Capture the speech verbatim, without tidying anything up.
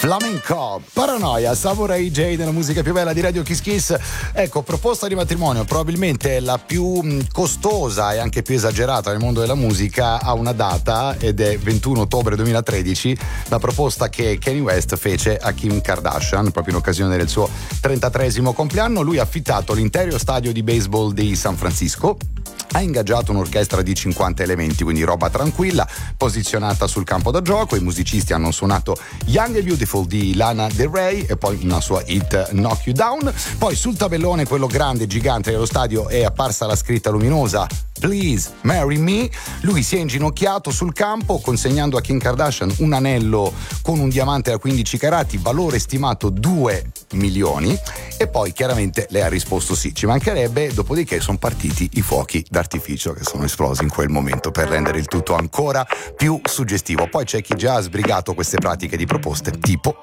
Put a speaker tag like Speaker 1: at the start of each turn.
Speaker 1: Flamenco, Paranoia, Samurai J della musica più bella di Radio Kiss Kiss. Ecco, proposta di matrimonio probabilmente la più costosa e anche più esagerata nel mondo della musica, ha una data ed è ventuno ottobre duemilatredici, la proposta che Kanye West fece a Kim Kardashian proprio in occasione del suo trentatreesimo compleanno. Lui ha affittato l'intero stadio di baseball di San Francisco, ha ingaggiato un'orchestra di cinquanta elementi, quindi roba tranquilla, posizionata sul campo da gioco. I musicisti hanno suonato Young and Beautiful di Lana Del Rey e poi una sua hit Knock You Down. Poi sul tabellone, quello grande, gigante dello stadio, è apparsa la scritta luminosa Please Marry Me. Lui si è inginocchiato sul campo consegnando a Kim Kardashian un anello con un diamante da quindici carati, valore stimato due milioni, e poi chiaramente lei ha risposto sì, ci mancherebbe. Dopodiché sono partiti i fuochi d'artificio che sono esplosi in quel momento per rendere il tutto ancora più suggestivo. Poi c'è chi già ha sbrigato queste pratiche di proposte tipo